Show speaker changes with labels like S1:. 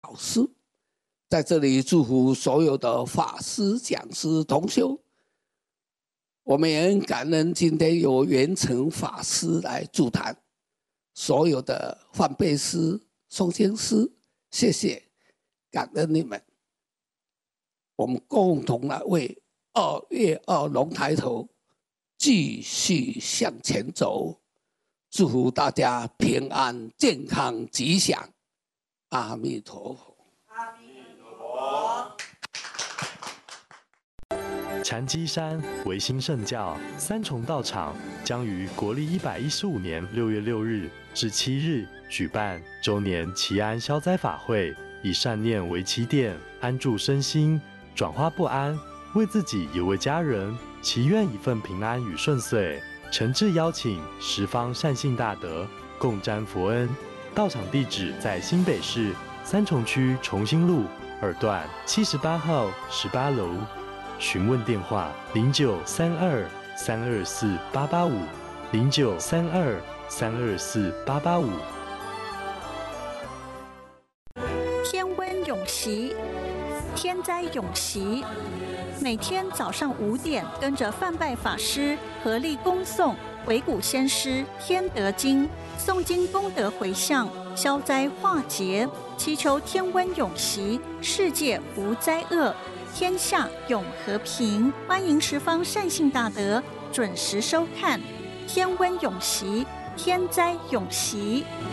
S1: 老师。在这里祝福所有的法师、讲师、同修。我们也很感恩今天有圆成法师来助谈，所有的梵呗师、诵经师，谢谢，感恩你们。我们共同来为2月2龙抬头继续向前走，祝福大家平安、健康、吉祥。阿弥陀佛。
S2: 阿弥陀佛。
S3: 禅机山维新圣教三重道场将于国历115年6月6日至7日举办周年祈安消灾法会，以善念为起点，安住身心，转化不安，为自己也为家人祈愿一份平安与顺遂。诚挚邀请十方善信大德共沾佛恩。道场地址在新北市三重区重新路2段78号18楼。询问电话0932-324-885，0932-324-885。
S4: 天温永息，天灾永息。每天早上5点，跟着梵呗法师合力恭诵维古先师天德经，诵经功德回向，消灾化劫，祈求天温永息，世界无灾厄，天下永和平。欢迎十方善信大德准时收看天温永息，天灾永息。